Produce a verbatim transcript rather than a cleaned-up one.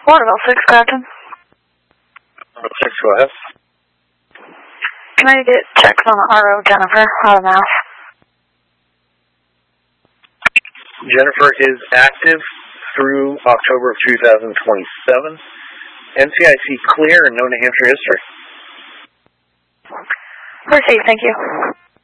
Waterville six, Captain. six, go ahead. Can I get checks on the R O Jennifer out of Mass? Jennifer is active through October of two thousand twenty-seven. N C I C clear and no New Hampshire history. Received, thank you.